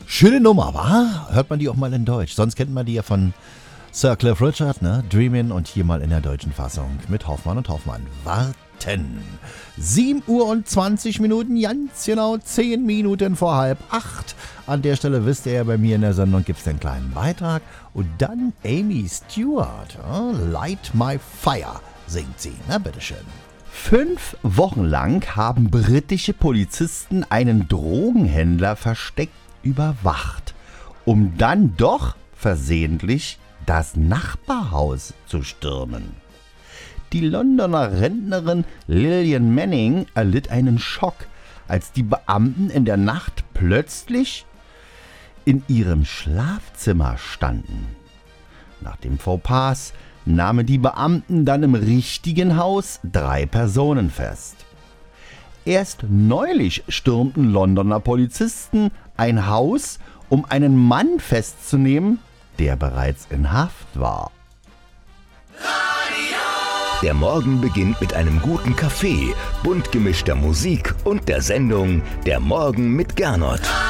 Schöne Nummer, wa? Hört man die auch mal in Deutsch? Sonst kennt man die ja von Sir Cliff Richard, ne? Dreamin' und hier mal in der deutschen Fassung mit Hoffmann und Hoffmann. Warten. 7 Uhr und 20 Minuten, ganz genau 10 Minuten vor 7:30. An der Stelle wisst ihr ja, bei mir in der Sendung gibt es den kleinen Beitrag. Und dann Amy Stewart, Light My Fire, singt sie. Na, bitteschön. 5 Wochen lang haben britische Polizisten einen Drogenhändler versteckt überwacht, um dann doch versehentlich das Nachbarhaus zu stürmen. Die Londoner Rentnerin Lillian Manning erlitt einen Schock, als die Beamten in der Nacht plötzlich in ihrem Schlafzimmer standen. Nach dem Fauxpas nahmen die Beamten dann im richtigen Haus 3 Personen fest. Erst neulich stürmten Londoner Polizisten ein Haus, um einen Mann festzunehmen, der bereits in Haft war. Der Morgen beginnt mit einem guten Kaffee, bunt gemischter Musik und der Sendung Der Morgen mit Gernot.